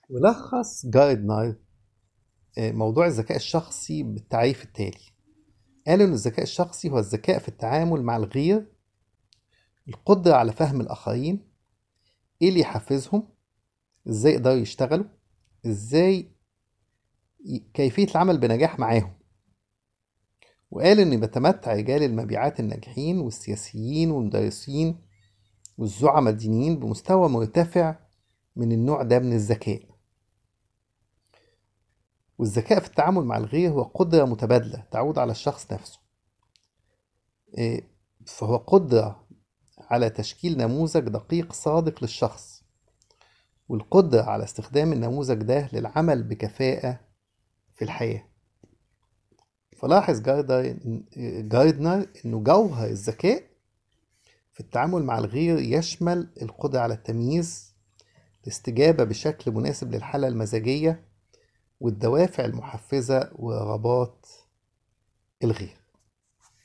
ولخص جاردنر موضوع الذكاء الشخصي بالتعريف التالي. قال إن الذكاء الشخصي هو الذكاء في التعامل مع الغير، القدرة على فهم الآخرين، إيه اللي يحفزهم، إزاي يقدروا يشتغلوا، إزاي كيفية العمل بنجاح معاهم. وقال إن بيتمتع رجال المبيعات الناجحين والسياسيين والمدرسين والزعماء الدينيين بمستوى مرتفع من النوع ده من الذكاء. والذكاء في التعامل مع الغير هو قدرة متبادلة تعود على الشخص نفسه. إيه، فهو قدرة على تشكيل نموذج دقيق صادق للشخص، والقدرة على استخدام النموذج ده للعمل بكفاءة في الحياة. فلاحظ جاردنر إنه جوهر الذكاء في التعامل مع الغير يشمل القدرة على التمييز، الاستجابة بشكل مناسب للحالة المزاجية، والدوافع المحفزة ورغبات الغير.